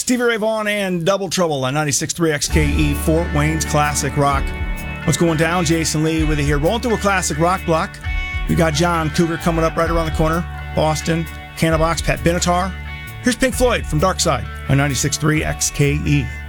Stevie Ray Vaughan and Double Trouble on 96.3 XKE, Fort Wayne's Classic Rock. What's going down? Jason Lee with you here. Rolling through a classic rock block. We got John Cougar coming up right around the corner. Boston, Candlebox, Pat Benatar. Here's Pink Floyd from Dark Side on 96.3 XKE.